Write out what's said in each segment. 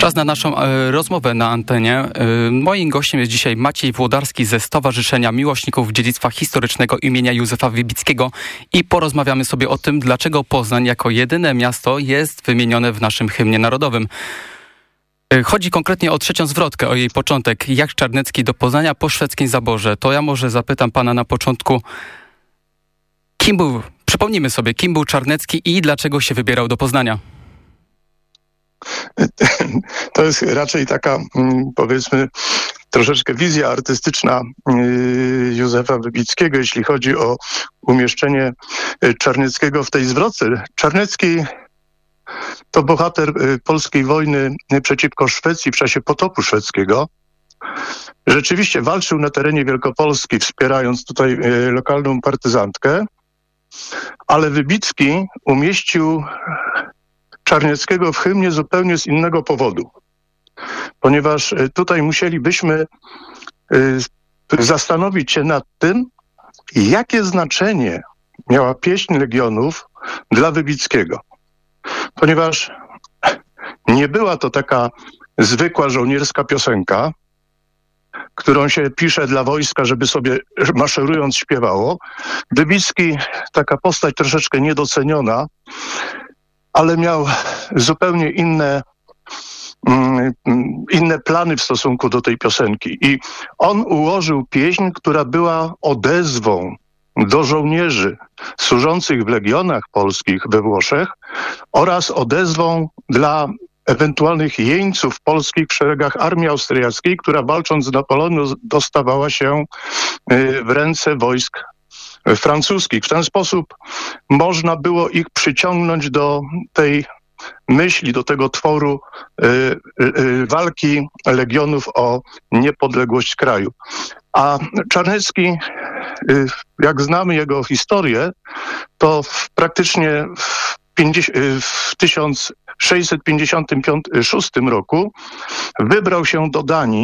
Czas na naszą rozmowę na antenie. Moim gościem jest dzisiaj Maciej Włodarski ze Stowarzyszenia Miłośników Dziedzictwa Historycznego imienia Józefa Wybickiego i porozmawiamy sobie o tym, dlaczego Poznań jako jedyne miasto jest wymienione w naszym hymnie narodowym. Chodzi konkretnie o trzecią zwrotkę, o jej początek. Jak Czarnecki do Poznania po szwedzkim zaborze. To ja może zapytam pana na początku, przypomnijmy sobie, kim był Czarnecki i dlaczego się wybierał do Poznania? To jest raczej taka, powiedzmy, troszeczkę wizja artystyczna Józefa Wybickiego, jeśli chodzi o umieszczenie Czarneckiego w tej zwrotce. Czarnecki to bohater polskiej wojny przeciwko Szwecji w czasie potopu szwedzkiego. Rzeczywiście walczył na terenie Wielkopolski, wspierając tutaj lokalną partyzantkę, ale Wybicki umieścił Czarneckiego w hymnie zupełnie z innego powodu. Ponieważ tutaj musielibyśmy zastanowić się nad tym, jakie znaczenie miała pieśń Legionów dla Wybickiego. Ponieważ nie była to taka zwykła żołnierska piosenka, którą się pisze dla wojska, żeby sobie maszerując śpiewało. Wybicki, taka postać troszeczkę niedoceniona, ale miał zupełnie inne plany w stosunku do tej piosenki. I on ułożył pieśń, która była odezwą do żołnierzy służących w legionach polskich we Włoszech oraz odezwą dla ewentualnych jeńców polskich w szeregach armii austriackiej, która walcząc z Napoleonem dostawała się w ręce wojsk francuskich. W ten sposób można było ich przyciągnąć do tej myśli, do tego tworu walki legionów o niepodległość kraju. A Czarnecki, jak znamy jego historię, to praktycznie w 1656 roku wybrał się do Danii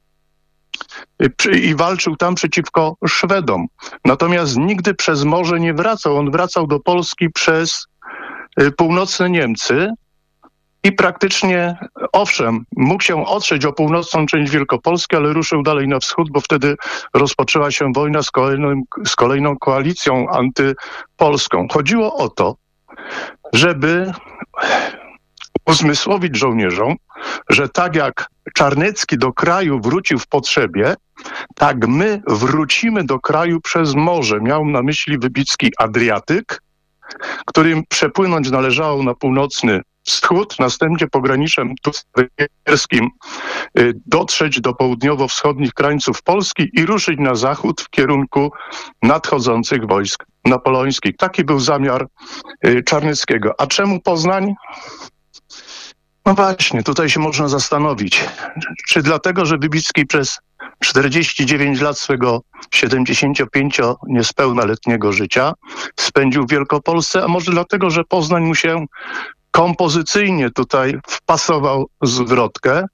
i walczył tam przeciwko Szwedom. Natomiast nigdy przez morze nie wracał. On wracał do Polski przez północne Niemcy i praktycznie, owszem, mógł się otrzeć o północną część Wielkopolski, ale ruszył dalej na wschód, bo wtedy rozpoczęła się wojna z kolejną koalicją antypolską. Chodziło o to, żeby uzmysłowić żołnierzom, że tak jak Czarnecki do kraju wrócił w potrzebie, tak my wrócimy do kraju przez morze. Miał na myśli Wybicki Adriatyk, którym przepłynąć należało na północny wschód, następnie pograniczem tureckim dotrzeć do południowo-wschodnich krańców Polski i ruszyć na zachód w kierunku nadchodzących wojsk napoleońskich. Taki był zamiar Czarneckiego. A czemu Poznań? No właśnie, tutaj się można zastanowić. Czy dlatego, że Wybicki przez 49 lat swego 75 niespełnaletniego życia spędził w Wielkopolsce, a może dlatego, że Poznań mu się kompozycyjnie tutaj wpasował zwrotkę,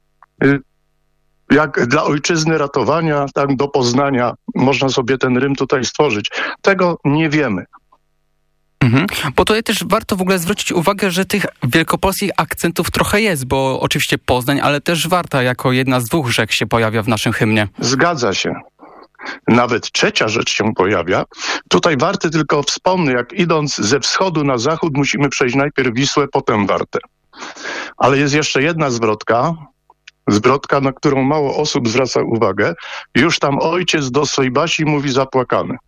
jak dla ojczyzny ratowania, tak do Poznania można sobie ten rym tutaj stworzyć. Tego nie wiemy. Bo tutaj też warto w ogóle zwrócić uwagę, że tych wielkopolskich akcentów trochę jest, bo oczywiście Poznań, ale też Warta jako jedna z dwóch rzek się pojawia w naszym hymnie. Zgadza się. Nawet trzecia rzecz się pojawia. Tutaj Warty tylko wspomnę, jak idąc ze wschodu na zachód musimy przejść najpierw Wisłę, potem Wartę. Ale jest jeszcze jedna zwrotka, na którą mało osób zwraca uwagę. Już tam ojciec do swej Basi mówi zapłakany.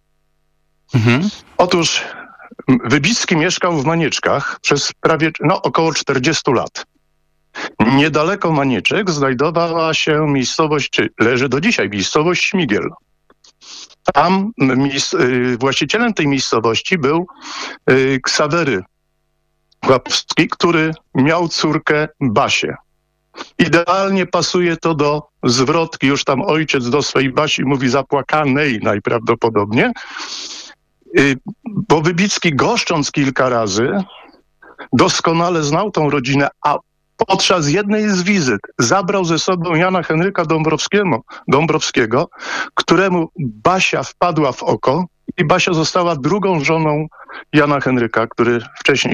Otóż Wybicki mieszkał w Manieczkach przez około 40 lat. Niedaleko Manieczek znajdowała się miejscowość, czy leży do dzisiaj, miejscowość Śmigiel. Tam właścicielem tej miejscowości był Ksawery Łapowski, który miał córkę Basię. Idealnie pasuje to do zwrotki, już tam ojciec do swej Basi mówi zapłakanej najprawdopodobniej, bo Wybicki, goszcząc kilka razy, doskonale znał tą rodzinę, a podczas jednej z wizyt zabrał ze sobą Jana Henryka Dąbrowskiego, któremu Basia wpadła w oko i Basia została drugą żoną Jana Henryka, który wcześniej